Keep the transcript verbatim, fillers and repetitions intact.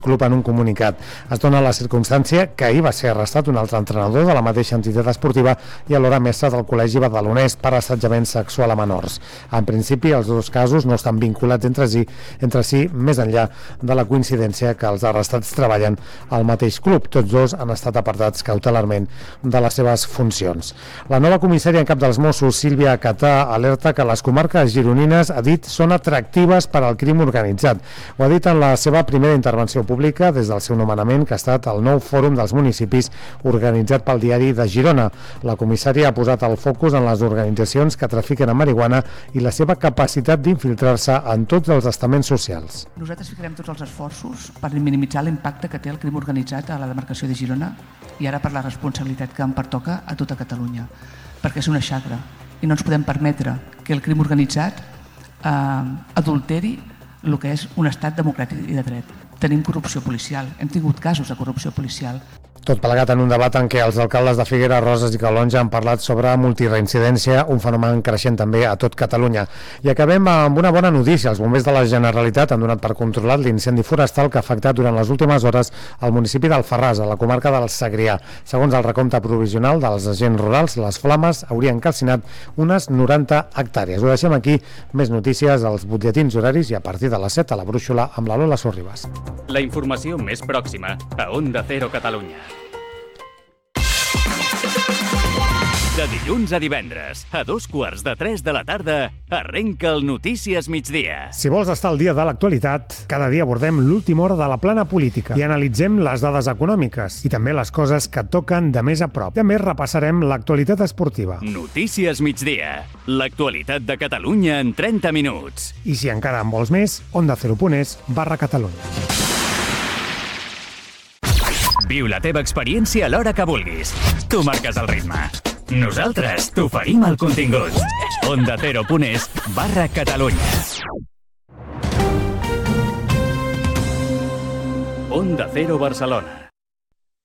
Club en un comunicat. Es dona la circumstància que ahir va ser arrestat un altre entrenador de la mateixa entitat esportiva i alhora mestre del col·legi badalonès per assetjament sexual a menors. En principi, els dos casos no estan vinculats entre si, entre si més enllà de la coincidència que els arrestats treballen al mateix club. Tots dos han estat apartats cautelarment de les seves funcions. La nova comissària en cap dels Mossos, Sílvia Catà, alerta que les comarques gironines, ha dit, són atractives per al crim organitzat. Ho ha dit en la seva primera intervenció pública des del seu nomenament, que ha estat el nou fòrum dels municipis organitzat pel Diari de Girona. La comissària ha posat el focus en les organitzacions que trafiquen amb marihuana i la seva capacitat d'infiltrar-se en tots els estaments socials. Nosaltres ficarem tots els esforços per minimitzar l'impacte que té el crim organitzat a la demarcació de Girona i ara per la responsabilitat que em pertoca a tota Catalunya, perquè és una xacra i no ens podem permetre que el crim organitzat eh, adulteri el que és un estat democràtic i de dret. Tenim corrupció policial, hem tingut casos de corrupció policial. Tot plegat en un debat en què els alcaldes de Figueres, Roses i Calonge han parlat sobre multireincidència, un fenomen creixent també a tot Catalunya. I acabem amb una bona notícia. Els bombers de la Generalitat han donat per controlat l'incendi forestal que ha afectat durant les últimes hores al municipi d'Alfarràs, a la comarca del Segrià. Segons el recompte provisional dels agents rurals, les flames haurien calcinat unes noranta hectàrees. Ho deixem aquí. Més notícies als butlletins horaris i a partir de les set a la Brúixola amb la Lola Sorribas. La informació més pròxima a Onda Cero Catalunya. De dilluns a divendres, a dos quarts de tres de la tarda, arrenca el Notícies Migdia. Si vols estar al dia de l'actualitat, cada dia abordem l'última hora de la plana política i analitzem les dades econòmiques i també les coses que toquen de més a prop. També repassarem l'actualitat esportiva. Notícies Migdia, l'actualitat de Catalunya en trenta minuts. I si encara en vols més, onda cero punt es barra Catalunya. Viu la teva experiència a l'hora que vulguis. Tu marques el ritme. Nosaltres t'oferim el contingut. onda cero punt es barra Catalunya. Onda Cero Barcelona.